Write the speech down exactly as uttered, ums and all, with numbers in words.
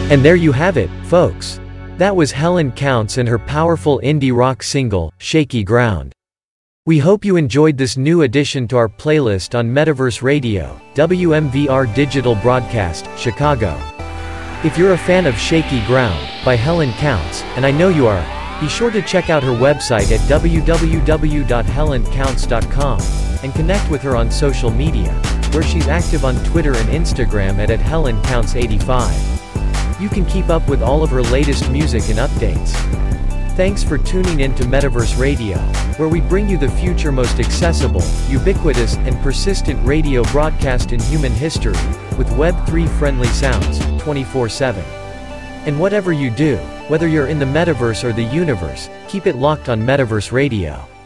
And there you have it, folks. That was Helen Counts and her powerful indie rock single, Shaky Ground. We hope you enjoyed this new addition to our playlist on Metaverse Radio, W M V R Digital Broadcast, Chicago. If you're a fan of Shaky Ground, by Helen Counts, and I know you are, be sure to check out her website at w w w dot helen counts dot com, and connect with her on social media, where she's active on Twitter and Instagram at, at helen counts eighty-five. You can keep up with all of her latest music and updates. Thanks for tuning in to Metaverse Radio, where we bring you the future most accessible, ubiquitous, and persistent radio broadcast in human history, with Web three friendly sounds, twenty-four seven. And whatever you do, whether you're in the metaverse or the universe, keep it locked on Metaverse Radio.